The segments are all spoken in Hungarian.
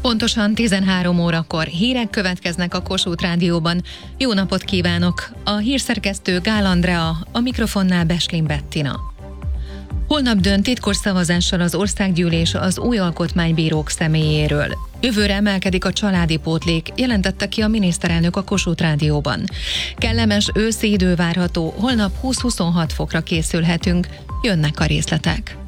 Pontosan 13 órakor hírek következnek a Kossuth Rádióban. Jó napot kívánok! A hírszerkesztő Gál Andrea, a mikrofonnál Beslin Bettina. Holnap dönt titkos szavazással az országgyűlés az új alkotmánybírók személyéről. Jövőre emelkedik a családi pótlék, jelentette ki a miniszterelnök a Kossuth Rádióban. Kellemes őszi idő várható, holnap 20-26 fokra készülhetünk, jönnek a részletek.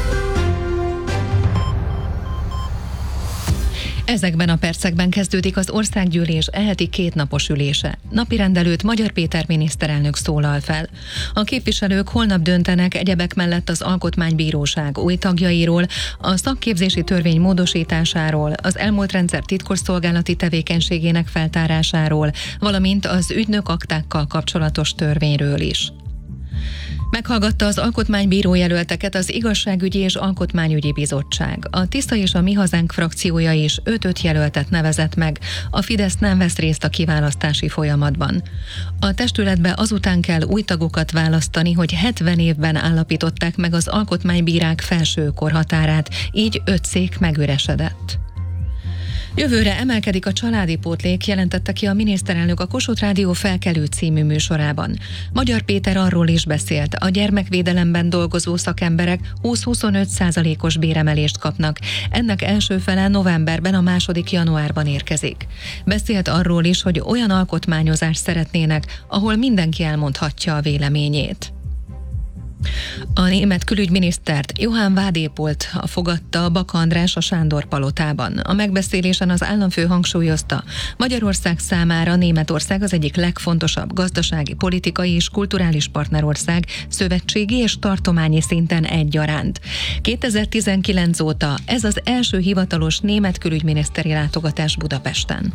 Ezekben a percekben kezdődik az országgyűlés heti kétnapos ülése. Napirendelőtt Magyar Péter miniszterelnök szólal fel. A képviselők holnap döntenek egyebek mellett az Alkotmánybíróság új tagjairól, a szakképzési törvény módosításáról, az elmúlt rendszer titkosszolgálati tevékenységének feltárásáról, valamint az ügynök aktákkal kapcsolatos törvényről is. Meghallgatta az alkotmánybíró jelölteket az Igazságügyi és Alkotmányügyi Bizottság. A Tiszta és a Mi Hazánk frakciója is 5 jelöltet nevezett meg, a Fidesz nem vesz részt a kiválasztási folyamatban. A testületbe azután kell új tagokat választani, hogy 70 évben állapították meg az alkotmánybírák felső korhatárát, így 5 szék megüresedett. Jövőre emelkedik a családi pótlék, jelentette ki a miniszterelnök a Kossuth Rádió Felkelő című műsorában. Magyar Péter arról is beszélt, a gyermekvédelemben dolgozó szakemberek 20-25%-os béremelést kapnak. Ennek első fele novemberben, a második januárban érkezik. Beszélt arról is, hogy olyan alkotmányozást szeretnének, ahol mindenki elmondhatja a véleményét. A német külügyminisztert Johann Wadepolt fogadta Baka András a Sándor palotában. A megbeszélésen az államfő hangsúlyozta, Magyarország számára Németország az egyik legfontosabb gazdasági, politikai és kulturális partnerország, szövetségi és tartományi szinten egyaránt. 2019 óta ez az első hivatalos német külügyminiszteri látogatás Budapesten.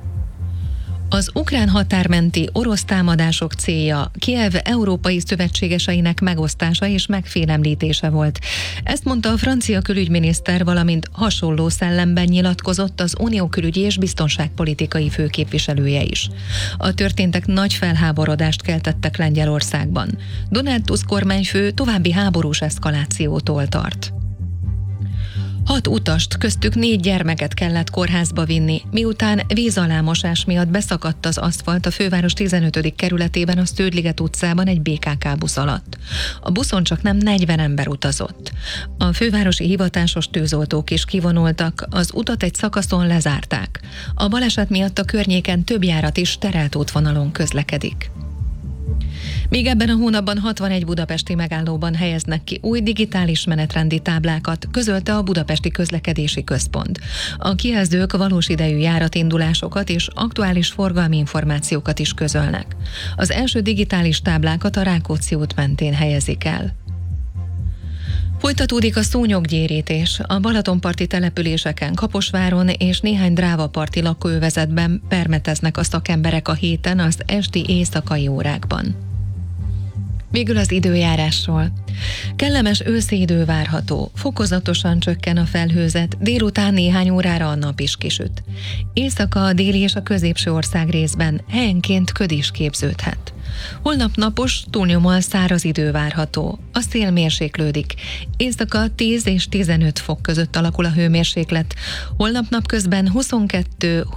Az ukrán határmenti orosz támadások célja Kijev európai szövetségeseinek megosztása és megfélemlítése volt. Ezt mondta a francia külügyminiszter, valamint hasonló szellemben nyilatkozott az unió külügyi és biztonságpolitikai főképviselője is. A történtek nagy felháborodást keltettek Lengyelországban. Donald Tusk kormányfő további háborús eszkalációtól tart. 6 utast, köztük 4 gyermeket kellett kórházba vinni, miután vízalámosás miatt beszakadt az aszfalt a főváros 15. kerületében a Sződ-liget utcában egy BKK busz alatt. A buszon csak nem 40 ember utazott. A fővárosi hivatásos tűzoltók is kivonultak, az utat egy szakaszon lezárták. A baleset miatt a környéken több járat is terelt útvonalon közlekedik. Még ebben a hónapban 61 budapesti megállóban helyeznek ki új digitális menetrendi táblákat, közölte a Budapesti Közlekedési Központ. A kijelzők valós idejű járatindulásokat és aktuális forgalmi információkat is közölnek. Az első digitális táblákat a Rákóczi út mentén helyezik el. Folytatódik a szúnyoggyérítés. A balatonparti településeken, Kaposváron és néhány drávaparti lakóövezetben permeteznek a szakemberek a héten az esti-éjszakai órákban. Végül az időjárásról. Kellemes őszi idő várható, fokozatosan csökken a felhőzet, délután néhány órára a nap is kisüt. Éjszaka a déli és a középső ország részben helyenként köd is képződhet. Holnap napos, túlnyomóan száraz idő várható, a szél mérséklődik. Éjszaka 10 és 15 fok között alakul a hőmérséklet, holnap napközben 22